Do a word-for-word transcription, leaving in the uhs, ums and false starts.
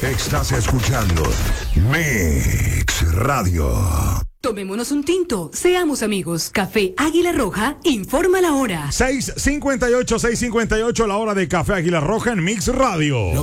Estás escuchando Mix Radio. Tomémonos un tinto, seamos amigos. Café Águila Roja, informa la hora. seis cincuenta y ocho, seis cincuenta y ocho, la hora de Café Águila Roja en Mix Radio.